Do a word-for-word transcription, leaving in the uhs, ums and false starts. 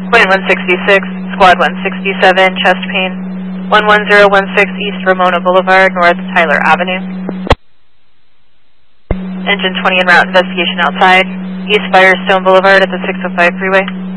Point one sixty-six, Squad one sixty-seven, chest pain. one one zero one six East Ramona Boulevard, North Tyler Avenue. Engine twenty en route, investigation outside. East Firestone Boulevard at the six oh five freeway.